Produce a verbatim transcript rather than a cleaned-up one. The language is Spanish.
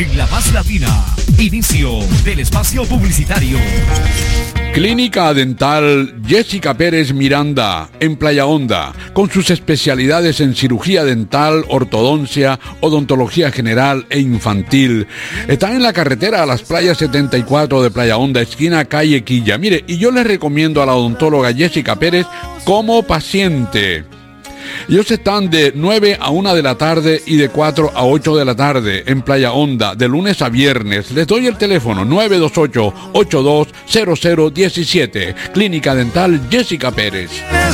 en La Paz Latina. Inicio del espacio publicitario. Clínica Dental Jessica Pérez Miranda, en Playa Honda, con sus especialidades en cirugía dental, ortodoncia, odontología general e infantil. Está en la carretera a las playas setenta y cuatro de Playa Honda, esquina calle Quilla. Mire, y yo les recomiendo a la odontóloga Jessica Pérez como paciente. Ellos están de nueve a una de la tarde y de cuatro a ocho de la tarde en Playa Honda, de lunes a viernes. Les doy el teléfono nueve dos ocho, ocho dos cero cero uno siete. Clínica Dental Jessica Pérez.